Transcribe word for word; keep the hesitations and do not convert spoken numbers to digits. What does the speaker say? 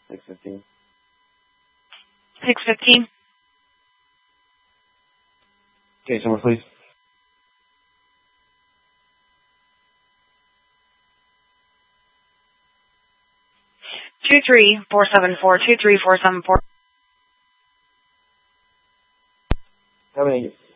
six fifteen. six fifteen. Case number, please. Two three four seven four two three four seven four. How many?